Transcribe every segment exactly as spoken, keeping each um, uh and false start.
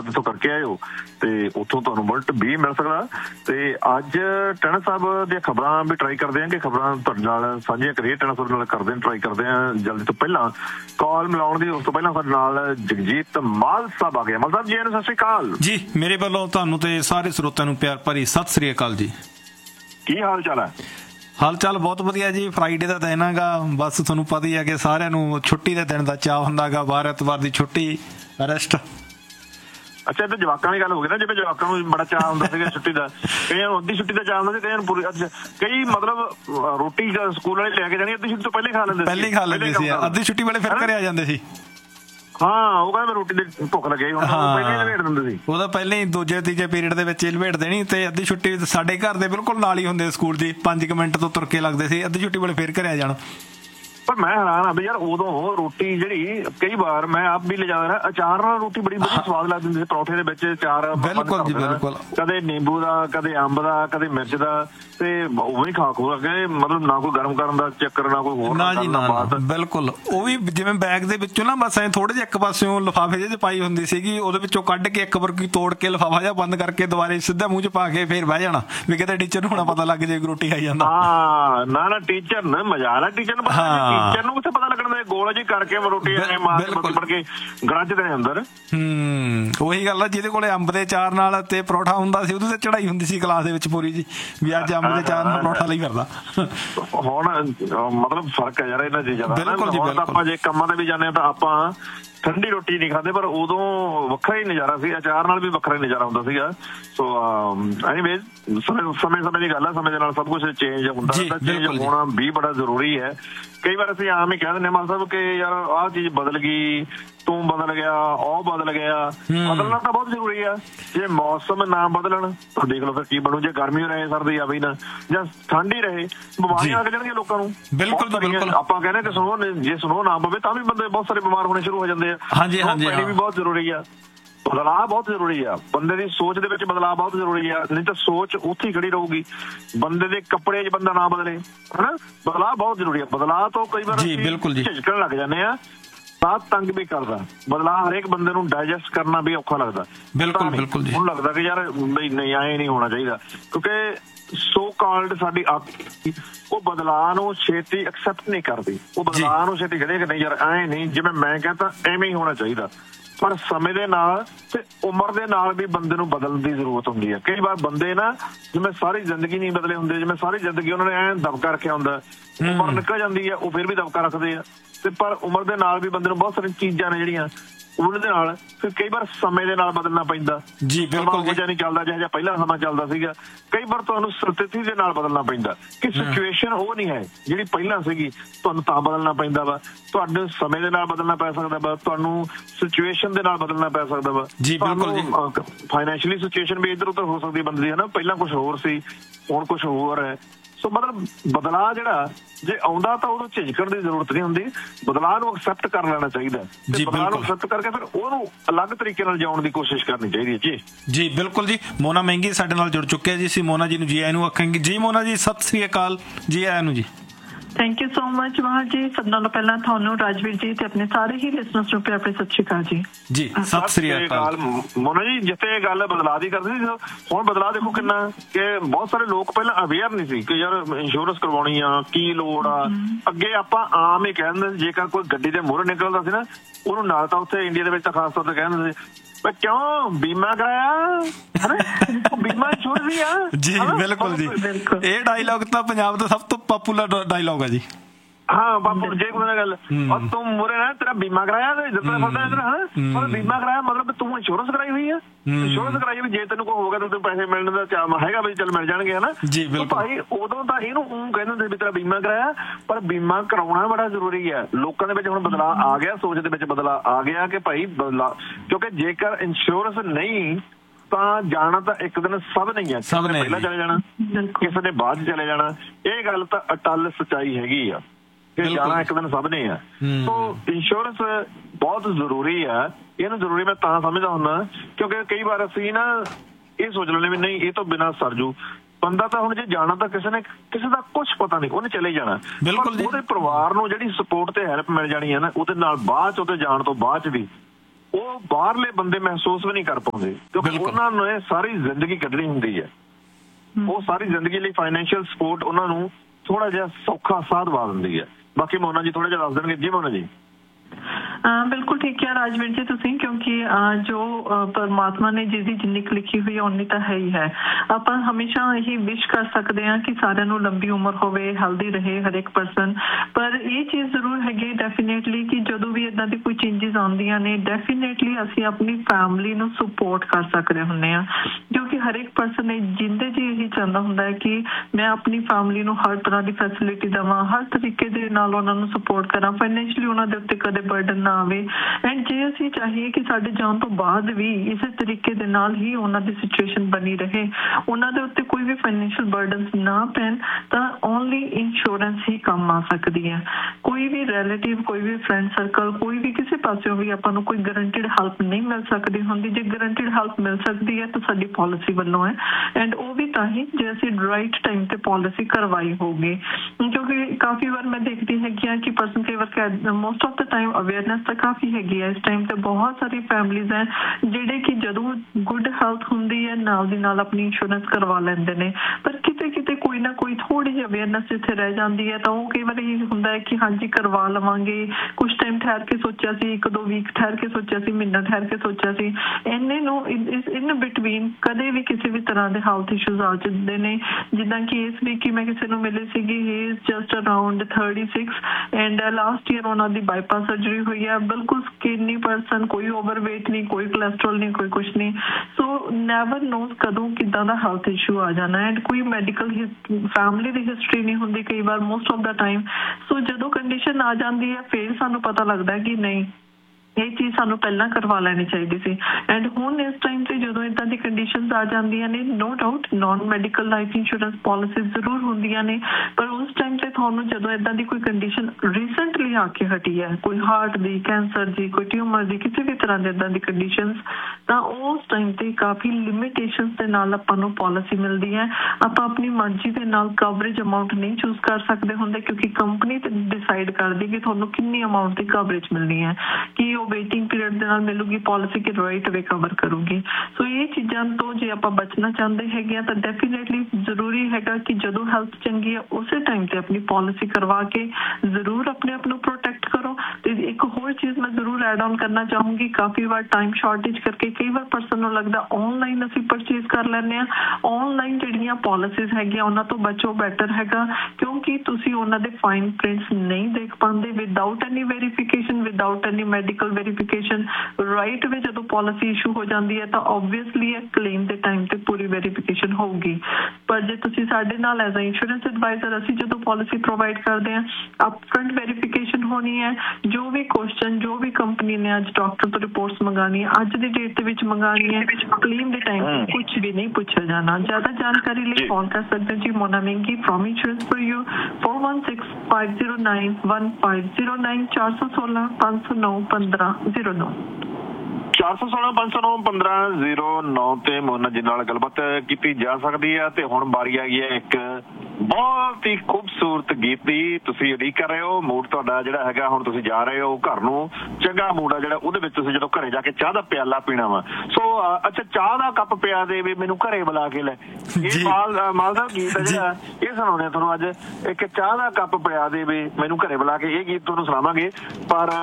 ਮਤਲਬ ਜਿੱਥੋਂ ਕਰਕੇ ਆਏ ਹੋ ਤੇ ਉੱਥੋਂ ਤੁਹਾਨੂੰ ਬੁਲਟ ਵੀ ਮਿਲ ਸਕਦਾ। ਤੇ ਅੱਜ ਟੈਣਾ ਸਾਹਿਬ ਦੀਆਂ ਖਬਰਾਂ ਵੀ ਟਰਾਈ ਕਰਦੇ ਹਾਂ ਕਿ ਖਬਰਾਂ ਤੁਹਾਡੇ ਨਾਲ ਸਾਂਝੀਆਂ ਕਰੀਏ। ਟੈਣਾ ਸਾਹਿਬ ਨਾਲ ਕਰਦੇ ਟਰਾਈ ਕਰਦੇ ਹਾਂ ਜਲਦੀ ਤੋਂ ਪਹਿਲਾਂ ਕਾਲ ਮਿਲਾਉਣ ਦੀ। ਉਸ ਤੋਂ ਪਹਿਲਾਂ ਸਾਡੇ ਨਾਲ ਜਗਜੀਤ ਮਾਲ ਸਾਹਿਬ ਆ ਗਏ। ਮਾਲ ਸਾਹਿਬ ਜੀ ਨੂੰ ਸਤਿ ਸ਼੍ਰੀ ਅਕਾਲ ਜੀ। ਮੇਰੇ ਵੱਲੋਂ ਤੁਹਾਨੂੰ ਤੇ ਸਾਰੇ ਸਰੋਤਿਆਂ ਨੂੰ ਪਿਆਰ ਭਰੀ ਸਤਿ ਸ਼੍ਰੀ ਅਕਾਲ ਜੀ। ਕੀ ਹਾਲ ਚਾਲ ਹੈ? ਹਾਲ ਚਾਲ ਬਹੁਤ ਵਧੀਆ ਜੀ। ਫਰਾਈਡੇ ਦਾ ਦਿਨ ਹੈਗਾ, ਬਸ ਤੁਹਾਨੂੰ ਪਤਾ ਹੀ ਹੈ ਕਿ ਸਾਰਿਆਂ ਨੂੰ ਛੁੱਟੀ ਦੇ ਦਿਨ ਦਾ ਚਾਅ ਹੁੰਦਾ ਹੈਗਾ, ਵਾਰ ਐਤਵਾਰ ਦੀ ਛੁੱਟੀ, ਰੈਸਟ। ਅੱਛਾ, ਇਹ ਜਵਾਕਾਂ ਦੀ ਗੱਲ ਹੋ ਗਈ ਨਾ, ਜਿਵੇਂ ਜਵਾਕਾਂ ਨੂੰ ਬੜਾ ਚਾਅ ਹੁੰਦਾ ਸੀਗਾ ਛੁੱਟੀ ਦਾ, ਕਈਆਂ ਨੂੰ ਅੱਧੀ ਛੁੱਟੀ ਦਾ ਚਾਅ ਹੁੰਦਾ ਸੀ, ਕਈਆਂ ਨੂੰ ਪੂਰੀ। ਕਈ ਮਤਲਬ ਰੋਟੀ ਸਕੂਲ ਵਾਲੇ ਲੈ ਕੇ ਜਾਣੀ ਅੱਧੀ ਛੁੱਟੀ ਤੋਂ ਪਹਿਲੇ ਖਾ ਲੈਂਦੇ ਪਹਿਲੇ ਖਾ ਲੈਂਦੇ ਸੀ, ਅੱਧੀ ਛੁੱਟੀ ਵੇਲੇ ਫਿਰ ਘਰੇ ਆ ਜਾਂਦੇ ਸੀ। ਹਾਂ, ਉਹ ਕਹਿੰਦਾ ਰੋਟੀ ਦੀ ਭੁੱਖ ਲੱਗੀ ਹੁਣ, ਪਹਿਲੇ ਲਵੇਟ ਦਿੰਦੇ ਸੀ। ਉਹਦਾ ਪਹਿਲੇ ਹੀ ਦੂਜੇ ਤੀਜੇ ਪੀਰੀਅਡ ਦੇ ਵਿੱਚ ਲਵੇਟ ਦੇਣੀ ਤੇ ਅੱਧੀ ਛੁੱਟੀ ਸਾਡੇ ਘਰ ਦੇ ਬਿਲਕੁਲ ਨਾਲ ਹੀ ਹੁੰਦੇ ਸਕੂਲ ਦੀ, ਪੰਜ ਕੁ ਮਿੰਟ ਤੋਂ ਤੁਰ ਕੇ ਲੱਗਦੇ ਸੀ, ਅੱਧੀ ਛੁੱਟੀ ਵੇਲੇ ਫਿਰ ਘਰੇ ਆ ਜਾਣਾ। ਪਰ ਮੈਂ ਹੈਰਾਨ ਆ ਵੀ ਯਾਰ ਉਦੋਂ ਰੋਟੀ ਜਿਹੜੀ ਕਈ ਵਾਰ ਮੈਂ ਆਪ ਵੀ ਲਿਜਾ ਰਿਹਾ, ਅਚਾਰ ਨਾਲ ਰੋਟੀ ਬੜੀ ਵਧੀਆ ਸਵਾਦ ਲੱਗਦੀ ਹੁੰਦੀ ਸੀ, ਪਰੌਠੇ ਦੇ ਵਿੱਚ ਅਚਾਰ, ਬਿਲਕੁਲ ਜੀ ਬਿਲਕੁਲ, ਕਦੇ ਨਿੰਬੂ ਦਾ, ਕਦੇ ਅੰਬ ਦਾ, ਕਦੇ ਮਿਰਚ ਦਾ, ਤੇ ਉਹ ਵੀ ਖਾ ਖੂ ਲੱਗੇ, ਮਤਲਬ ਨਾ ਕੋਈ ਗਰਮ ਕਰਨ ਦਾ ਚੱਕਰ, ਨਾ ਕੋਈ ਹੋਰ ਨਾ ਜੀ ਨਾ। ਬਿਲਕੁਲ, ਉਹ ਵੀ ਜਿਵੇਂ ਬੈਗ ਦੇ ਵਿੱਚੋਂ ਨਾ ਬਸ ਐ ਥੋੜੇ ਜਿਹੇ ਇੱਕ ਪਾਸਿਓਂ ਲਿਫਾਫੇ ਜਿਹੇ ਪਾਈ ਹੁੰਦੀ ਸੀਗੀ, ਉਹਦੇ ਵਿੱਚੋਂ ਕੱਢ ਕੇ ਇੱਕ ਵਾਰ ਤੋੜ ਕੇ ਲਿਫਾਫਾ ਜਿਹਾ ਬੰਦ ਕਰਕੇ ਦੁਬਾਰੇ ਸਿੱਧਾ ਮੂੰਹ 'ਚ ਪਾ ਕੇ ਫਿਰ ਬਹਿ ਜਾਣਾ ਵੀ ਕਿਤੇ ਟੀਚਰ ਨੂੰ ਹੁਣ ਪਤਾ ਲੱਗ ਜਾਏ ਰੋਟੀ ਖਾਈ ਜਾਂਦਾ। ਹਾਂ, ਨਾ ਨਾ ਟੀਚਰ ਨੇ ਮਜ਼ਾ ਆਲਾ, ਟੀਚਰ ਨੂੰ ਟੀਚਰ ਨੂੰ ਕਿੱਥੇ ਪਤਾ ਲੱਗਣਾ, ਗੋਲ ਜੀ ਕਰਕੇ ਰੋਟੀ ਮਾਰ ਕੇ ਗਰਜ ਦੇ ਅੰਦਰ। ਹੂੰ, ਉਹੀ ਗੱਲ ਆ, ਜਿਹਦੇ ਕੋਲੇ ਅੰਬ ਦੇ ਚਾਰ ਨਾਲ ਤੇ ਪਰੌਠਾ ਹੁੰਦਾ ਸੀ ਉਹਦੇ ਤੇ ਚੜਾਈ ਹੁੰਦੀ ਸੀ ਕਲਾਸ ਦੇ ਵਿੱਚ ਪੂਰੀ ਜੀ ਵੀ ਅੱਜ ਅੰਬ ਦੇ ਚਾਰ ਨਾਲ ਪਰੌਠਾ ਲਈ ਫਿਰਦਾ। ਹੁਣ ਮਤਲਬ ਫਰਕ ਹੈ ਯਾਰ ਇਹਨਾਂ ਚੀਜ਼ਾਂ ਦਾ। ਹੁਣ ਤਾਂ ਆਪਾਂ ਜੇ ਕੰਮਾਂ ਤੇ ਵੀ ਜਾਂਦੇ ਹਾਂ ਤਾਂ ਆਪਾਂ ਠੰਡੀ ਰੋਟੀ ਨਹੀਂ ਖਾਂਦੇ, ਪਰ ਉਦੋਂ ਵੱਖਰਾ ਹੀ ਨਜ਼ਾਰਾ ਸੀ, ਅਚਾਰ ਨਾਲ ਵੀ ਵੱਖਰਾ ਹੀ ਨਜ਼ਾਰਾ ਹੁੰਦਾ ਸੀਗਾ। ਸੋ ਐਨੀਵੇਜ਼ ਸਮੇਂ ਸਮੇਂ ਦੀ ਗੱਲ ਆ, ਸਮੇਂ ਦੇ ਨਾਲ ਸਭ ਕੁਛ ਚੇਂਜ ਹੁੰਦਾ, ਚੇਂਜ ਹੋਣਾ ਵੀ ਬੜਾ ਜ਼ਰੂਰੀ ਹੈ। ਕਈ ਵਾਰ ਅਸੀਂ ਆਮ ਹੀ ਕਹਿ ਦਿੰਦੇ ਮਾਨ ਸਾਹਿਬ ਕਿ ਯਾਰ ਆਹ ਚੀਜ਼ ਬਦਲ ਗਈ, ਤੂੰ ਬਦਲ ਗਿਆ, ਉਹ ਬਦਲ ਗਿਆ। ਬਦਲਣਾ ਤਾਂ ਬਹੁਤ ਜ਼ਰੂਰੀ ਆ। ਜੇ ਮੌਸਮ ਨਾ ਬਦਲਣ ਤਾਂ ਦੇਖ ਲਓ ਫਿਰ ਕੀ ਬਣੂ। ਜੇ ਗਰਮੀ ਰਹੇ, ਸਰਦੀ ਆਵੇ ਨਾ, ਜਾਂ ਠੰਡ ਹੀ ਰਹੇ, ਬਿਮਾਰੀਆਂ ਲੱਗ ਜਾਣਗੀਆਂ ਲੋਕਾਂ ਨੂੰ। ਬਿਲਕੁਲ, ਆਪਾਂ ਕਹਿੰਦੇ ਕਿ ਸੁਣੋ, ਜੇ ਸੁਣੋ ਨਾ ਪਵੇ ਤਾਂ ਵੀ ਬੰਦੇ ਬਹੁਤ ਸਾਰੇ ਬਿਮਾਰ ਹੋਣੇ ਸ਼ੁਰੂ ਹੋ ਜਾਂਦੇ ਆ। ਹਾਂਜੀ ਹਾਂਜੀ, ਵੀ ਬਹੁਤ ਜ਼ਰੂਰੀ ਆ, ਬਦਲਾਅ ਬਹੁਤ ਜ਼ਰੂਰੀ ਆ, ਬੰਦੇ ਦੀ ਸੋਚ ਦੇ ਵਿੱਚ ਬਦਲਾਅ ਬਹੁਤ ਜ਼ਰੂਰੀ ਆ, ਨਹੀਂ ਤਾਂ ਸੋਚ ਉੱਥੇ ਹੀ ਖੜੀ ਰਹੂਗੀ। ਬੰਦੇ ਦੇ ਕੱਪੜੇ 'ਚ ਬੰਦਾ ਨਾ ਬਦਲੇ, ਹਨਾ, ਬਦਲਾਅ ਬਹੁਤ ਜ਼ਰੂਰੀ ਆ। ਬਦਲਾਅ ਤੋਂ ਕਈ ਵਾਰ ਝਿਜਕਣ ਲੱਗ ਜਾਂਦੇ ਆ, ਤਾਂ ਤੰਗ ਵੀ ਕਰਦਾ। ਬਦਲਾਅ ਹਰੇਕ ਬੰਦੇ ਨੂੰ ਡਾਈਜੈਸਟ ਕਰਨਾ ਵੀ ਔਖਾ ਲੱਗਦਾ। ਬਿਲਕੁਲ ਬਿਲਕੁਲ ਜੀ, ਹੁਣ ਲੱਗਦਾ ਕਿ ਯਾਰ ਬਈ ਨਹੀਂ, ਐਂ ਨਹੀਂ ਹੋਣਾ ਚਾਹੀਦਾ, ਕਿਉਂਕਿ ਸੋ ਕਾਲਡ ਸਾਡੀ ਉਹ ਬਦਲਾਅ ਨੂੰ ਛੇਤੀ ਐਕਸੈਪਟ ਨਹੀਂ ਕਰਦੀ। ਉਹ ਬਦਲਾਅ ਨੂੰ ਛੇਤੀ ਕਹਿੰਦੇ ਕਿ ਨਹੀਂ ਯਾਰ ਐਂ ਨਹੀਂ, ਜਿਵੇਂ ਮੈਂ ਕਹਿੰਦਾ ਐਵੇਂ ਹੀ ਹੋਣਾ ਚਾਹੀਦਾ। ਪਰ ਸਮੇਂ ਦੇ ਨਾਲ ਤੇ ਉਮਰ ਦੇ ਨਾਲ ਵੀ ਬੰਦੇ ਨੂੰ ਬਦਲਣ ਦੀ ਜ਼ਰੂਰਤ ਹੁੰਦੀ ਹੈ। ਕਈ ਵਾਰ ਬੰਦੇ ਨਾ ਜਿਵੇਂ ਸਾਰੀ ਜ਼ਿੰਦਗੀ ਨਹੀਂ ਬਦਲੇ ਹੁੰਦੇ, ਜਿਵੇਂ ਸਾਰੀ ਜ਼ਿੰਦਗੀ ਉਹਨਾਂ ਨੇ ਐਂ ਦਬਕਾ ਰੱਖਿਆ ਹੁੰਦਾ, ਉਮਰ ਨਿਕਲ ਜਾਂਦੀ ਹੈ ਉਹ ਫਿਰ ਵੀ ਦਬਕਾ ਰੱਖਦੇ ਆ। ਤੇ ਪਰ ਉਮਰ ਦੇ ਨਾਲ ਵੀ ਬੰਦੇ ਨੂੰ ਬਹੁਤ ਸਾਰੀਆਂ ਚੀਜ਼ਾਂ ਨੇ ਜਿਹੜੀਆਂ ਉਹਨਾਂ ਦੇ ਨਾਲ ਫਿਰ ਕਈ ਵਾਰ ਸਮੇਂ ਦੇ ਨਾਲ ਬਦਲਣਾ ਪੈਂਦਾ। ਜੀ ਬਿਲਕੁਲ, ਜਿਹਾ ਨਹੀਂ ਚੱਲਦਾ ਜਿਹੋ ਜਿਹਾ ਪਹਿਲਾਂ ਸਮਾਂ ਚੱਲਦਾ ਸੀਗਾ। ਕਈ ਵਾਰ ਤੁਹਾਨੂੰ ਸਥਿਤੀ ਦੇ ਨਾਲ ਬਦਲਣਾ ਪੈਂਦਾ ਕਿ ਸਿਚੁਏਸ਼ਨ ਉਹ ਨਹੀਂ ਹੈ ਜਿਹੜੀ ਪਹਿਲਾਂ ਸੀਗੀ, ਤੁਹਾਨੂੰ ਤਾਂ ਬਦਲਣਾ ਪੈਂਦਾ ਵਾ। ਤੁਹਾਨੂੰ ਸਮੇਂ ਦੇ ਨਾਲ ਬਦਲਣਾ ਪੈ ਸਕਦਾ ਵਾ, ਤੁਹਾਨੂੰ ਸਿਚੁਏਸ਼ਨ ਦੇ ਨਾਲ ਬਦਲਣਾ ਪੈ ਸਕਦਾ ਵਾ। ਜੀ ਬਿਲਕੁਲ ਜੀ, ਫਾਈਨੈਂਸ਼ੀਅਲੀ ਸਿਚੁਏਸ਼ਨ ਵੀ ਇੱਧਰ ਉੱਧਰ ਹੋ ਸਕਦੀ ਬੰਦੇ ਦੀ, ਹਨਾ, ਪਹਿਲਾਂ ਕੁਛ ਹੋਰ ਸੀ, ਹੁਣ ਕੁਛ ਹੋਰ ਹੈ। ਸੋ ਮਤਲਬ ਬਦਲਾਅ ਜਿਹੜਾ ਜੇ ਆਉਂਦਾ ਤਾਂ ਉਦੋਂ ਝਿਜਕਣ ਦੀ ਜ਼ਰੂਰਤ ਨਹੀਂ ਹੁੰਦੀ, ਬਦਲਾਅ ਨੂੰ ਐਕਸੈਪਟ ਕਰ ਲੈਣਾ ਚਾਹੀਦਾ। ਬਦਲਾਅ ਨੂੰ ਐਕਸੈਪਟ ਕਰਕੇ ਫਿਰ ਉਹਨੂੰ ਅਲੱਗ ਤਰੀਕੇ ਨਾਲ ਜਿਉਣ ਦੀ ਕੋਸ਼ਿਸ਼ ਕਰਨੀ ਚਾਹੀਦੀ ਹੈ। ਜੀ ਜੀ ਬਿਲਕੁਲ ਜੀ। ਮੋਨਾ ਮਹਿੰਗੀ ਸਾਡੇ ਨਾਲ ਜੁੜ ਚੁੱਕੇ ਜੀ, ਅਸੀਂ ਮੋਨਾ ਜੀ ਨੂੰ ਜੀ ਆਇਆਂ ਨੂੰ ਆਖਾਂਗੇ। ਜੀ ਮੋਨਾ ਜੀ ਸਤਿ ਸ੍ਰੀ ਅਕਾਲ, ਜੀ ਆਇਆਂ ਨੂੰ ਜੀ। ਥੈਂਕ ਯੂ ਸੋ ਮਚ ਮਾਹਲ ਜੀ। ਸਭ ਨਾਲੋਂ ਪਹਿਲਾਂ ਤੁਹਾਨੂੰ ਰਾਜਵੀਰ ਜੀ ਤੇ ਆਪਣੇ ਸਾਰੇ ਹੀ ਲਿਸਨਰਸ ਨੂੰ ਪਿਆਰ ਭਰੀ ਸਤਿ ਸ਼੍ਰੀ ਅਕਾਲ ਜੀ। ਜੀ ਸਤਿ ਸ੍ਰੀ ਅਕਾਲ। ਮੋਨਾ ਜੀ, ਜਿੱਥੇ ਗੱਲ ਬਦਲਾਅ ਦੀ ਕਰਦੇ ਸੀ, ਹੁਣ ਬਦਲਾਅ ਦੇਖੋ ਕਿੰਨਾ ਕਿ ਬਹੁਤ ਸਾਰੇ ਲੋਕ ਪਹਿਲਾਂ ਅਵੇਅਰ ਨਹੀਂ ਸੀ ਕਿ ਯਾਰ ਇੰਸ਼ੋਰੈਂਸ ਕਰਵਾਉਣੀ ਆ, ਕੀ ਲੋੜ ਆ। ਅੱਗੇ ਆਪਾਂ ਆਮ ਹੀ ਕਹਿੰਦੇ ਸੀ, ਜੇਕਰ ਕੋਈ ਗੱਡੀ ਦੇ ਮੂਹਰੇ ਨਿਕਲਦਾ ਸੀ ਨਾ, ਉਹਨੂੰ ਨਾਲ ਤਾਂ ਉੱਥੇ ਇੰਡੀਆ ਦੇ ਵਿੱਚ ਤਾਂ ਖਾਸ ਤੌਰ ਤੇ ਕਹਿੰਦੇ ਸੀ ਕਿਉਂ ਬੀਮਾ ਕਰਾਇਆ, ਬੀਮਾ ਇੰਸ਼ੋਰੈਂਸ ਹੀ ਆ। ਜੀ ਬਿਲਕੁਲ ਜੀ, ਇਹ ਡਾਇਲੌਗ ਤਾਂ ਪੰਜਾਬ ਦਾ ਸਭ ਤੋਂ ਪਪੂਲਰ ਡਾਇਲੌਗ ਹੈ ਜੀ। ਹਾਂ ਬਾਪੂ, ਜੇ ਕੋਈ ਗੱਲ ਤੂੰ ਮੁਰੇ ਨਾ ਤੇਰਾ ਬੀਮਾ ਕਰਾਇਆ, ਬੀਮਾ ਕਰਾਇਆ ਮਤਲਬ ਤੂੰ ਇੰਸ਼ੋਰੈਂਸ ਕਰਾਈ ਹੋਈ ਆ। ਇੰਸ਼ੋਰੈਂਸ ਕਰਾਈ ਵੀ ਜੇ ਤੈਨੂੰ ਕੋਈ ਹੋਗਾ ਤਾਂ ਤੈਨੂੰ ਪੈਸੇ ਮਿਲਣ ਦਾ ਚਾਅ ਹੈਗਾ ਵੀ ਚੱਲ ਮਿਲ ਜਾਣਗੇ, ਹਨਾ। ਭਾਈ ਉਦੋਂ ਤਾਂ ਇਹਨੂੰ ਉਹ ਕਹਿੰਦੇ ਹੁੰਦੇ ਵੀ ਤੇਰਾ ਬੀਮਾ ਕਰਾਇਆ, ਪਰ ਬੀਮਾ ਕਰਾਉਣਾ ਬੜਾ ਜ਼ਰੂਰੀ ਹੈ। ਲੋਕਾਂ ਦੇ ਵਿੱਚ ਹੁਣ ਬਦਲਾਅ ਆ ਗਿਆ, ਸੋਚ ਦੇ ਵਿੱਚ ਬਦਲਾਅ ਆ ਗਿਆ ਕਿ ਭਾਈ ਬਦਲਾਅ, ਕਿਉਂਕਿ ਜੇਕਰ ਇੰਸ਼ੋਰੈਂਸ ਨਹੀਂ ਤਾਂ ਜਾਣਾ ਤਾਂ ਇੱਕ ਦਿਨ ਸਭ ਨਹੀਂ ਹੈ, ਕਿਸੇ ਨੇ ਪਹਿਲਾਂ ਚਲੇ ਜਾਣਾ, ਕਿਸੇ ਨੇ ਬਾਅਦ ਚਲੇ ਜਾਣਾ। ਇਹ ਗੱਲ ਤਾਂ ਅਟੱਲ ਸੱਚਾਈ ਹੈਗੀ ਆ ਕਿ ਜਾਣਾ ਇੱਕ ਦਿਨ ਸਭ ਨੇ ਆ। ਸੋ ਇੰਸ਼ੋਰੈਂਸ ਬਹੁਤ ਜ਼ਰੂਰੀ ਆ। ਇਹਨੂੰ ਜ਼ਰੂਰੀ ਮੈਂ ਤਾਂ ਸਮਝਦਾ ਹੁੰਦਾ ਕਿਉਂਕਿ ਕਈ ਵਾਰ ਅਸੀਂ ਨਾ ਇਹ ਸੋਚ ਲੈਂਦੇ ਵੀ ਨਹੀਂ ਇਹ ਤੋਂ ਬਿਨਾਂ ਸਰਜੂ। ਬੰਦਾ ਤਾਂ ਹੁਣ ਜੇ ਜਾਣਾ ਤਾਂ ਕਿਸੇ ਨੇ ਕਿਸੇ ਦਾ ਕੁਛ ਪਤਾ ਨਹੀਂ, ਉਹਨੇ ਚਲੇ ਜਾਣਾ। ਉਹਦੇ ਪਰਿਵਾਰ ਨੂੰ ਜਿਹੜੀ ਸਪੋਰਟ ਤੇ ਹੈਲਪ ਮਿਲ ਜਾਣੀ ਹੈ ਨਾ, ਉਹਦੇ ਨਾਲ ਬਾਅਦ ਚ ਉਹਦੇ ਜਾਣ ਤੋਂ ਬਾਅਦ ਚ ਵੀ ਉਹ ਬਾਹਰਲੇ ਬੰਦੇ ਮਹਿਸੂਸ ਵੀ ਨਹੀਂ ਕਰ ਪਾਉਂਦੇ, ਕਿਉਂਕਿ ਉਹਨਾਂ ਨੇ ਸਾਰੀ ਜ਼ਿੰਦਗੀ ਕੱਢਣੀ ਹੁੰਦੀ ਹੈ। ਉਹ ਸਾਰੀ ਜ਼ਿੰਦਗੀ ਲਈ ਫਾਈਨੈਂਸ਼ੀਅਲ ਸਪੋਰਟ ਉਹਨਾਂ ਨੂੰ ਥੋੜਾ ਜਿਹਾ ਸੌਖਾ ਸਾਧ ਪਾ ਦਿੰਦੀ ਹੈ। ਬਾਕੀ ਮੋਨਾ ਜੀ ਥੋੜਾ ਜਿਹਾ ਦੱਸ ਦੇਣਗੇ। ਜੀ ਮੋਨਾ ਜੀ। ਬਿਲਕੁਲ ਠੀਕ ਕਿਹਾ ਰਾਜਵੀਰ ਜੀ ਤੁਸੀਂ, ਕਿਉਂਕਿ ਜੋ ਪਰਮਾਤਮਾ ਨੇ ਜਿਹਦੀ ਜਿੰਨੀ ਲਿਖੀ ਹੋਈ ਹੈ ਉਨੀ ਤਾਂ ਹੈ ਹੀ ਹੈ। ਆਪਾਂ ਹਮੇਸ਼ਾ ਇਹੀ ਵਿਸ਼ ਕਰ ਸਕਦੇ ਹਾਂ ਕਿ ਸਾਰਿਆਂ ਨੂੰ ਲੰਬੀ ਉਮਰ ਹੋਵੇ, ਹੈਲਦੀ ਰਹੇ ਹਰੇਕ ਪਰਸਨ। ਪਰ ਇਹ ਚੀਜ਼ ਜ਼ਰੂਰ ਹੈਗੀ ਡੈਫੀਨੇਟਲੀ ਕਿ ਜਦੋਂ ਵੀ ਇੱਦਾਂ ਦੀ ਕੋਈ ਚੇਂਜਸ ਆਉਂਦੀਆਂ ਨੇ, ਡੈਫੀਨੇਟਲੀ ਅਸੀਂ ਆਪਣੀ ਫੈਮਿਲੀ ਨੂੰ ਸਪੋਰਟ ਕਰ ਸਕਦੇ ਹੁੰਦੇ ਹਾਂ, ਕਿਉਂਕਿ ਹਰੇਕ ਪਰਸਨ ਨੇ ਜਿੰਦੇ 'ਚ ਇਹੀ ਚਾਹੁੰਦਾ ਹੁੰਦਾ ਹੈ ਕਿ ਮੈਂ ਆਪਣੀ ਫੈਮਿਲੀ ਨੂੰ ਹਰ ਤਰ੍ਹਾਂ ਦੀ ਫੈਸਿਲਿਟੀ ਦੇਵਾਂ, ਹਰ ਤਰੀਕੇ ਦੇ ਨਾਲ ਉਹਨਾਂ ਨੂੰ ਸਪੋਰਟ ਕਰਾਂ, ਫਾਈਨੈਂਸ਼ਲੀ ਉਹਨਾਂ ਦੇ ਉੱਤੇ ਕਦੇ ਬਰਡਨ ਨਾ ਆਵੇ। ਐਂਡ ਜੇ ਅਸੀਂ ਚਾਹੀਏ ਕਿ ਸਾਡੇ ਜਾਣ ਤੋਂ ਬਾਅਦ ਵੀ ਇਸੇ ਤਰੀਕੇ ਦੇ ਨਾਲ ਹੀ ਉਹਨਾਂ ਦੀ ਸਿਚੁਏਸ਼ਨ ਬਣੀ ਰਹੇ, ਉਹਨਾਂ ਦੇ ਉੱਤੇ ਕੋਈ ਵੀ ਫਾਈਨੈਂਸ਼ੀਅਲ ਬਰਡਨਸ ਨਾ ਪੈਣ, ਤਾਂ ਓਨਲੀ ਇੰਸ਼ੋਰੈਂਸ ਹੀ ਕੰਮ ਆ ਸਕਦੀ ਹੈ। ਕੋਈ ਵੀ ਰਿਲੇਟਿਵ, ਕੋਈ ਵੀ ਫਰੈਂਡ ਸਰਕਲ, ਕੋਈ ਵੀ ਕਿਸੇ ਪਾਸਿਓਂ ਵੀ ਆਪਾਂ ਨੂੰ ਕੋਈ ਗਰੰਟਿਡ ਹੈਲਪ ਨਹੀਂ ਮਿਲ ਸਕਦੀ ਹੁੰਦੀ। ਜੇ ਗਰੰਟਿਡ ਹੈਲਪ ਮਿਲ ਸਕਦੀ ਹੈ ਤਾਂ ਸਾਡੀ ਪਾਲਿਸੀ ਵੱਲੋਂ ਹੈ, ਐਂਡ ਉਹ ਵੀ ਤਾਂ ਹੀ ਜੇ ਅਸੀਂ ਰਾਈਟ ਟਾਈਮ ਤੇ ਪਾਲਿਸੀ ਕਰਵਾਈ ਹੋਊਗੀ। ਕਿਉਂਕਿ ਕਾਫੀ ਵਾਰ ਮੈਂ ਦੇਖਦੀ ਹੈਗੀ ਹਾਂ ਕਿ ਪਰਸਨ ਕਈ ਵਾਰ most of the time awareness ਤਾਂ ਕਾਫੀ ਹੈਗੀ ਹੈ ਇਸ ਟਾਈਮ ਤੇ। ਬਹੁਤ ਸਾਰੀ ਫੈਮਲੀਜ਼ ਹੈ ਜਿਹੜੇ ਕਿ ਜਦੋਂ ਗੁੱਡ ਹੈਲਥ ਹੁੰਦੀ ਹੈ ਨਾਲ ਦੀ ਨਾਲ ਆਪਣੀ ਇੰਸ਼ੋਰੈਂਸ ਕਰਵਾ ਲੈਂਦੇ ਨੇ, ਪਰ ਕਿਤੇ ਕਿਤੇ ਕੋਈ ਨਾ ਕੋਈ ਥੋੜੀ ਜਿਹੀ ਅਵੇਅਰਨੈਸ ਜਿੱਥੇ ਰਹਿ ਜਾਂਦੀ ਹੈ ਤਾਂ ਉਹ ਕਈ ਵਾਰ ਇਹ ਹੁੰਦਾ ਹੈ ਕਿ ਹਾਂਜੀ ਕਰਵਾ ਲਵਾਂਗੇ, ਕੁਛ ਟਾਈਮ ਠਹਿਰ ਕੇ ਸੋਚਿਆ ਸੀ, ਇੱਕ ਦੋ ਵੀਕ ਠਹਿਰ ਕੇ ਸੋਚਿਆ ਸੀ, ਮਹੀਨਾ ਠਹਿਰ ਕੇ ਸੋਚਿਆ ਸੀ, ਇੰਨੇ ਨੂੰ ਇਨ ਬਿਟਵੀਨ ਕਦੇ ਵੀ ਕਿਸੇ ਵੀ ਤਰ੍ਹਾਂ ਦੇ ਹੈਲਥ ਇਸ਼ੂਜ਼ ਆ ਜਾਂਦੇ ਨੇ। ਜਿੱਦਾਂ ਕਿ ਇਸ ਵੀਕ ਹੀ ਮੈਂ ਕਿਸੇ ਨੂੰ ਮਿਲੀ ਸੀਗੀ, ਹੀ is just around thirty six and last year ਉਹਨਾਂ ਦੀ ਬਾਈਪਾਸ ਸਰਜਰੀ ਹੋਈ ਹੈ, ਬਿਲਕੁਲ ਸਕਿਨੀ ਪਰਸਨ, ਕੋਈ ਓਵਰਵੇਟ ਨਹੀਂ, ਕੋਈ ਕੋਲੈਸਟਰੋਲ ਨਹੀਂ, ਕੋਈ ਕੁਛ ਨਹੀਂ। ਸੋ ਨੈਵਰ ਨੋਜ਼ ਕਦੋਂ ਕਿੱਦਾਂ ਦਾ ਹੈਲਥ ਇਸ਼ੂ ਆ ਜਾਣਾ, ਐਂਡ ਕੋਈ ਮੈਡੀਕਲ ਫੈਮਿਲੀ ਦੀ ਹਿਸਟਰੀ ਨਹੀਂ ਹੁੰਦੀ ਕਈ ਵਾਰ ਮੋਸਟ ਆਫ ਦਾ ਟਾਈਮ। ਸੋ ਜਦੋਂ ਕੰਡੀਸ਼ਨ ਆ ਜਾਂਦੀ ਹੈ ਫਿਰ ਸਾਨੂੰ ਪਤਾ ਲੱਗਦਾ ਕਿ ਨਹੀਂ ਇਹ ਚੀਜ਼ ਸਾਨੂੰ ਪਹਿਲਾਂ ਕਰਵਾ ਲੈਣੀ ਚਾਹੀਦੀ ਸੀ। ਐਂਡ ਹੁਣ ਇਸ ਟਾਈਮ ਤੇ ਜਦੋਂ ਇੱਦਾਂ ਦੀ ਕੰਡੀਸ਼ਨਸ ਆ ਜਾਂਦੀਆਂ ਨੇ, no doubt non medical life insurance policies ਜ਼ਰੂਰ ਹੁੰਦੀਆਂ ਨੇ, ਪਰ ਉਸ ਟਾਈਮ ਤੇ ਤੁਹਾਨੂੰ ਜਦੋਂ ਇੱਦਾਂ ਦੀ ਕੋਈ ਕੰਡੀਸ਼ਨ ਰੀਸੈਂਟਲੀ ਆ ਕੇ ਹਟੀ ਹੈ, ਕੋਈ ਹਾਰਟ ਦੀ, ਕੈਂਸਰ ਦੀ, ਕੋਈ ਟਿਊਮਰ ਦੀ, ਕਿਸੇ ਵੀ ਤਰ੍ਹਾਂ ਦੇ ਇੱਦਾਂ ਦੀ ਕੰਡੀਸ਼ਨਸ, ਤਾਂ ਉਸ ਟਾਈਮ ਤੇ ਕਾਫੀ ਲਿਮਿਟੇਸ਼ਨਸ ਦੇ ਨਾਲ ਆਪਾਂ ਨੂੰ ਪਾਲਿਸੀ ਮਿਲਦੀ ਹੈ। ਆਪਾਂ ਆਪਣੀ ਮਰਜ਼ੀ ਦੇ ਨਾਲ ਕਵਰੇਜ ਅਮਾਊਂਟ ਨਹੀਂ ਚੂਜ਼ ਕਰ ਸਕਦੇ ਹੁੰਦੇ, ਕਿਉਂਕਿ ਕੰਪਨੀ ਤੇ ਡਿਸਾਈਡ ਕਰਦੀ ਕਿ ਤੁਹਾਨੂੰ ਕਿੰਨੀ ਅਮਾਊਂਟ ਦੀ ਕਵਰੇਜ ਮਿਲਣੀ ਹੈ, ਕਿ ਉਹ ਵੇਟਿੰਗ ਪੀਰੀਅਡ ਦੇ ਨਾਲ ਮਿਲੂਗੀ ਪਾਲਿਸੀ ਕਿ ਰਾਈਟ ਵੇ ਕਵਰ ਕਰੂਗੀ। ਸੋ ਇਹ ਚੀਜ਼ਾਂ ਤੋਂ ਜੇ ਆਪਾਂ ਬਚਣਾ ਚਾਹੁੰਦੇ ਹੈਗੇ ਆ ਤਾਂ ਡੈਫੀਨੇਟਲੀ ਜ਼ਰੂਰੀ ਹੈਗਾ ਕਿ ਜਦੋਂ ਹੈਲਥ ਚੰਗੀ ਹੈ ਉਸੇ ਟਾਈਮ ਤੇ ਆਪਣੀ ਪਾਲਿਸੀ ਕਰਵਾ ਕੇ ਜ਼ਰੂਰ ਆਪਣੇ ਆਪ ਨੂੰ ਪ੍ਰੋਟੈਕਟ ਕਰੋ। ਤੇ ਇੱਕ ਹੋਰ ਚੀਜ਼ ਮੈਂ ਜ਼ਰੂਰ ਐਡ ਆਨ ਕਰਨਾ ਚਾਹੂੰਗੀ, ਕਾਫੀ ਵਾਰ ਟਾਈਮ ਸ਼ਾਰਟੇਜ ਕਰਕੇ ਕਈ ਵਾਰ ਪਰਸਨ ਨੂੰ ਲੱਗਦਾ ਆਨਲਾਈਨ ਅਸੀਂ ਪਰਚੇਜ਼ ਕਰ ਲੈਂਦੇ ਹਾਂ। ਆਨਲਾਈਨ ਜਿਹੜੀਆਂ ਪਾਲਿਸੀਜ਼ ਹੈਗੀਆਂ ਉਹਨਾਂ ਤੋਂ ਬਚੋ, ਬੈਟਰ ਹੈਗਾ, ਕਿਉਂਕਿ ਤੁਸੀਂ ਉਹਨਾਂ ਦੇ ਫਾਈਨ ਪ੍ਰਿੰਟਸ ਨਹੀਂ ਦੇਖ ਪਾਉਂਦੇ without any verification, without any medical verification. Right ਵੇ ਜਦੋਂ ਪਾਲਿਸੀ ਇਸ਼ੂ ਹੋ ਜਾਂਦੀ ਹੈ ਤਾਂ ਓਬਵੀਅਸਲੀ ਇਹ ਕਲੇਮ ਦੇ ਟਾਈਮ ਤੇ ਪੂਰੀ ਵੈਰੀਫਿਕੇਸ਼ਨ ਹੋਊਗੀ। ਪਰ ਜੇ ਤੁਸੀਂ ਸਾਡੇ ਨਾਲ ਐਜ਼ ਅ ਇੰਸ਼ੋਰੈਂਸ ਐਡਵਾਈਜ਼ਰ ਅਸੀਂ ਜਦੋਂ ਪਾਲਿਸੀ ਪ੍ਰੋਵਾਈਡ ਕਰਦੇ ਹਾਂ, ਅਪਫਰੰਟ ਵੈਰੀਫਿਕੇਸ਼ਨ ਹੋਣੀ ਹੈ। ਜੋ ਵੀ ਕੁਐਸਚਨ, ਜੋ ਵੀ ਕੰਪਨੀ ਨੇ ਅੱਜ ਡਾਕਟਰ ਤੋਂ ਰਿਪੋਰਟਸ ਮੰਗਾਣੀ ਹੈ, ਅੱਜ ਦੀ ਡੇਟ ਦੇ ਵਿੱਚ ਮੰਗਾਣੀ ਹੈ, ਕਲੇਮ ਦੇ ਟਾਈਮ ਕੁਝ ਵੀ ਨਹੀਂ ਪੁੱਛਿਆ ਜਾਣਾ। ਜ਼ਿਆਦਾ ਜਾਣਕਾਰੀ ਲਈ ਕਾਲ ਕਰ ਸਕਦੇ ਜੀ ਮੋਨਾ ਮਹਿੰਗੀ from insurance for you four one six five zero nine one five zero nine चार सौ सोलह पाँच सौ नौ पंद्रह जीरो नौ ਚਾਰ ਸੌ ਸੋਲਾਂ ਪੰਜ ਸੌ ਨੌ ਪੰਦਰਾਂ ਜ਼ੀਰੋ ਨੌ ਤੇ ਮੋਨਾ ਜੀ ਨਾਲ ਗੱਲਬਾਤ ਕੀਤੀ ਜਾ ਸਕਦੀ ਹੈ। ਤੇ ਹੁਣ ਬਾਰੀ ਆ ਗਈ ਹੈ ਇੱਕ ਬਹੁਤ ਹੀ ਖੂਬਸੂਰਤ ਗੀਤ ਦੀ। ਤੁਸੀਂ ਉਡੀਕ ਕਰ ਰਹੇ ਹੋ, ਮੂਡ ਤੁਹਾਡਾ ਜਿਹੜਾ ਹੈਗਾ ਹੁਣ ਤੁਸੀਂ ਜਾ ਰਹੇ ਹੋ ਘਰ ਨੂੰ, ਚੰਗਾ ਮੂਡ ਆ ਜਿਹੜਾ ਉਹਦੇ ਵਿੱਚ ਤੁਸੀਂ ਜਦੋਂ ਘਰੇ ਜਾ ਕੇ ਚਾਹ ਦਾ ਪਿਆਲਾ ਪੀਣਾ ਵਾ। ਸੋ ਅੱਛਾ ਚਾਹ ਦਾ ਕੱਪ ਪਿਆ ਦੇ ਵੀ ਮੈਨੂੰ ਘਰੇ ਬੁਲਾ ਕੇ ਲੈ, ਇਹ ਮਾਲ ਮਾਲ ਦਾ ਗੀਤ ਹੈ ਜਿਹੜਾ ਇਹ ਸੁਣਾਉਂਦੇ ਤੁਹਾਨੂੰ ਅੱਜ। ਇੱਕ ਚਾਹ ਦਾ ਕੱਪ ਪਿਆ ਦੇ ਵੀ ਮੈਨੂੰ ਘਰੇ ਬੁਲਾ ਕੇ, ਇਹ ਗੀਤ ਤੁਹਾਨੂੰ ਸੁਣਾਵਾਂਗੇ। ਪਰ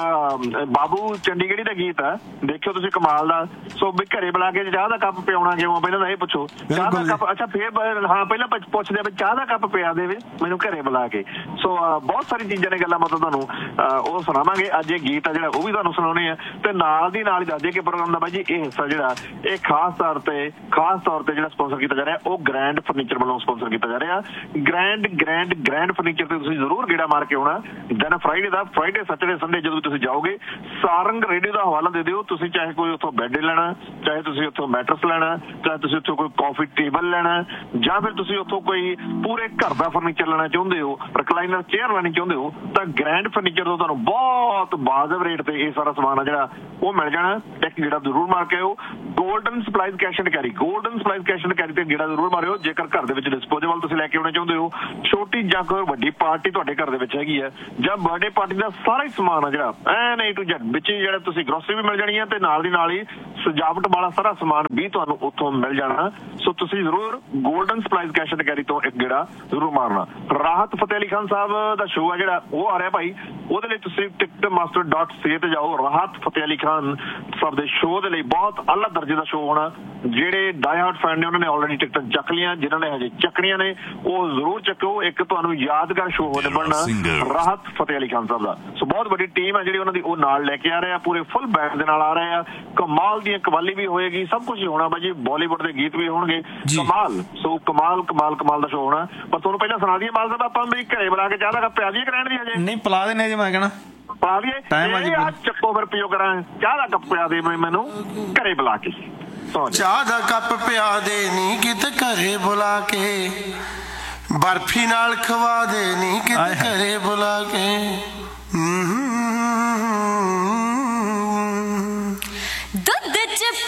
ਬਾਬੂ ਚੰਡੀਗੜ੍ਹੀ ਦਾ ਗੀਤ ਆ, ਦੇਖਿਓ ਤੁਸੀਂ ਕਮਾਲ ਦਾ। ਸੋ ਵੀ ਘਰੇ ਬੁਲਾ ਕੇ ਚਾਹ ਦਾ ਕੱਪ ਪਿਆਉਣਾ ਕਿਉਂ, ਪਹਿਲਾਂ ਤਾਂ ਇਹ ਪੁੱਛੋ। ਚਾਹ ਦਾ ਕੱਪ ਅੱਛਾ ਫੇਰ ਹਾਂ ਪਹਿਲਾਂ ਪੁੱਛਦੇ ਵੀ ਚਾਹ ਦਾ ਕੱਪ ਪਿਆ ਦੇਵੇ ਮੈਨੂੰ ਘਰੇ ਬੁਲਾ ਕੇ। ਸੋ ਬਹੁਤ ਸਾਰੀ ਚੀਜ਼ਾਂ ਨੇ ਗੱਲਾਂ ਮਤਲਬ ਤੁਹਾਨੂੰ ਉਹ ਸੁਣਾਵਾਂਗੇ ਅੱਜ। ਇਹ ਗੀਤ ਆ ਜਿਹੜਾ ਉਹ ਵੀ ਤੁਹਾਨੂੰ ਸੁਣਾਉਣੇ ਆ, ਤੇ ਨਾਲ ਦੀ ਨਾਲ ਹੀ ਦੱਸ ਦਈਏ ਕਿ ਪ੍ਰੋਗਰਾਮ ਦਾ ਬਾਈ ਜੀ ਇਹ ਹਿੱਸਾ ਜਿਹੜਾ ਇਹ ਖਾਸ ਤੌਰ ਤੇ ਖਾਸ ਤੌਰ ਤੇ ਜਿਹੜਾ ਸਪਾਂਸਰ ਕੀਤਾ ਜਾ ਰਿਹਾ ਉਹ ਗ੍ਰੈਂਡ ਫਰਨੀਚਰ ਵੱਲੋਂ ਸਪਾਂਸਰ ਕੀਤਾ ਜਾ ਰਿਹਾ। ਗ੍ਰੈਂਡ ਗ੍ਰੈਂਡ ਗ੍ਰੈਂਡ ਫਰਨੀਚਰ ਤੇ ਤੁਸੀਂ ਜ਼ਰੂਰ ਗੇੜਾ ਮਾਰ ਕੇ ਆਉਣਾ। ਦਿਨ ਫਰਾਈਡੇ ਦਾ, ਫਰਾਈਡੇ ਸੈਟਰਡੇ ਸੰਡੇ ਜਦੋਂ ਤੁਸੀਂ ਜਾਓਗੇ ਸਾਰੰਗ ਰੇਡੀਓ ਦਾ ਹਵਾਲਾ ਦੇ ਦਿਓ। ਤੁਸੀਂ ਚਾਹੇ ਕੋਈ ਉੱਥੋਂ ਬੈੱਡ ਲੈਣਾ, ਚਾਹੇ ਤੁਸੀਂ ਉੱਥੋਂ ਮੈਟਰਸ ਲੈਣਾ, ਚਾਹੇ ਤੁਸੀਂ ਉੱਥੋਂ ਕੋਈ ਕਾਫੀ ਟੇਬਲ ਲੈਣਾ, ਜਾਂ ਫਿਰ ਤੁਸੀਂ ਉੱਥੋਂ ਕੋਈ ਪੂਰੇ ਘਰ ਦਾ ਫਰਨੀਚਰ ਲੈਣਾ ਚਾਹੁੰਦੇ ਹੋ, ਰਿਕਲਾਈਨਰ ਚੇਅਰ ਲੈਣੀ ਚਾਹੁੰਦੇ ਹੋ, ਤਾਂ ਗ੍ਰੈਂਡ ਫਰਨੀਚਰ ਤੋਂ ਤੁਹਾਨੂੰ ਬਹੁਤ ਵਾਜਬ ਰੇਟ ਤੇ ਇਹ ਸਾਰਾ ਸਮਾਨ ਆ ਜਿਹੜਾ ਉਹ ਮਿਲ ਜਾਣਾ। ਇੱਕ ਗੇੜਾ ਜ਼ਰੂਰ ਮਾਰ ਕੇ ਆਓ। Golden supplies cash and carry, golden supplies cash and carry ਤੇ ਗੇੜਾ ਜ਼ਰੂਰ ਮਾਰਿਓ। ਜੇਕਰ ਘਰ ਦੇ ਵਿੱਚ ਡਿਸਪੋਜ਼ੇਬਲ ਤੁਸੀਂ ਲੈ ਕੇ ਆਉਣਾ ਚਾਹੁੰਦੇ ਹੋ, ਛੋਟੀ ਜਾਂ ਕੋਈ ਵੱਡੀ ਪਾਰਟੀ ਤੁਹਾਡੇ ਘਰ ਦੇ ਵਿੱਚ ਹੈਗੀ ਹੈ, ਜਾਂ ਬਰਥਡੇ ਪਾਰਟੀ ਦਾ ਸਾਰਾ ਹੀ ਸਮਾਨ ਆ ਜਿਹੜਾ ਐਨ ਏ ਟੂ ਜ਼ੈਡ ਵਿੱਚ ਹੀ, ਜਿਹੜਾ ਤੁਸੀਂ ਗਰੋਸਰੀ ਵੀ ਮਿਲ ਜਾਣੀ ਹੈ ਤੇ ਨਾਲ ਦੀ ਨਾਲ ਹੀ ਸਜਾਵਟ ਵਾਲਾ ਸਾਰਾ ਸਮਾਨ ਵੀ ਤੁਹਾਨੂੰ ਉੱਥੋਂ ਮਿਲ ਜਾਣਾ। ਸੋ ਤੁਸੀਂ ਜ਼ਰੂਰ golden supplies cash and carry ਤੋਂ ਇੱਕ ਗੇੜਾ ਜ਼ਰੂਰ ਮਾਰਨਾ। ਰਾਹਤ ਫਤਿਹ ਅਲੀ ਖਾਨ ਸਾਹਿਬ ਦਾ ਸ਼ੋਅ ਆ ਜਿਹੜਾ ਉਹ ਆ ਰਿਹਾ ਭਾਈ, ਉਹਦੇ ਲਈ ਤੁਸੀਂ ਟਿਕਟ ਮਾਸਟਰ ਡਾਟ ਸੀ ਤੇ ਜਾਓ। ਰਾਹਤ ਫਤਿਹ ਅਲੀ ਖਾਨ ਸਾਹਿਬ ਦੇ ਸ਼ੋਅ ਦੇ ਲਈ ਬਹੁਤ ਆਲਾ ਦਰਜੇ ਦਾ ਸ਼ੋਅ ਹੋਣਾ। ਜਿਹੜੇ ਡਾਈ ਹਾਰਡ ਫੈਨ ਨੇ ਉਹਨਾਂ ਨੇ ਆਲਰੇਡੀ ਟਿਕਟਾਂ ਚੱਕ ਲਈਆਂ, ਜਿਨ੍ਹਾਂ ਨੇ ਹਜੇ ਚੱਕਣੀਆਂ ਨੇ ਉਹ ਜ਼ਰੂਰ ਚੱਕੋ। ਇੱਕ ਤੁਹਾਨੂੰ ਯਾਦਗਾਰ ਸ਼ੋਅ ਹੋਣੇ ਬਣਨਾ ਰਾਹਤ ਫਤਿਹ ਅਲੀ ਖਾਨ ਸਾਹਿਬ ਦਾ। ਸੋ ਬਹੁਤ ਵੱਡੀ ਟੀਮ ਹੈ ਜਿਹੜੀ ਉਹਨਾਂ ਦੀ ਉਹ ਨਾਲ ਲੈ ਕੇ ਆ ਰਹੇ ਆ, ਪੂਰੇ ਫੁੱਲ ਬੈਂਡ ਦੇ ਨਾਲ ਆ ਰਹੇ ਆ। ਕਮਾਲ ਦੀਆਂ ਕਵਾਲੀ ਵੀ ਹੋਏਗੀ, ਸਭ ਕੁਝ ਹੀ ਹੋਣਾ ਬਾਜੀ, ਬਾਲੀਵੁੱਡ ਦੇ ਗੀਤ ਵੀ ਹੋਣਗੇ, ਕਮਾਲ। ਸੋ ਕਮਾਲ ਕਮਾਲ ਕਮਾਲ ਦਾ ਸ਼ੋਅ ਹੋਣਾ। ਪਰ ਤੁਹਾਨੂੰ ਪਹਿਲਾਂ ਸੁਣਾ ਦਈਏ ਮਾਲ ਸਾਹਿਬ, ਆਪਾਂ ਮੇਰੀ ਘਰੇ ਬੁਲਾ ਕੇ ਚਾਹ ਦਾ ਕੱਪ ਪਿਆ ਦਈਏ ਰਹਿਣ ਦੀ ਹਜੇ ਨਹੀਂ ਪਿਲਾ ਦੇਣੇ ਜੀ, ਮੈਂ ਕਹਿਣਾ ਪਾ ਦਈਏ। ਚੱਕੋ ਫਿਰ ਪੀਓ ਕਰਾਂ ਚਾਹ ਦਾ ਕੱਪ ਪਿਆ ਦੇ ਮੈਨੂੰ ਘਰੇ ਬੁਲਾ ਕੇ। ਚਾਹ ਦਾ ਕੱਪ ਪਿਆ ਦੇ ਨੀ ਕਿਤੇ ਘਰੇ ਬੁਲਾ ਕੇ, ਬਰਫੀ ਨਾਲ ਖਵਾ ਦੇ ਨੀ ਕਿਤੇ ਘਰੇ ਬੁਲਾ ਕੇ।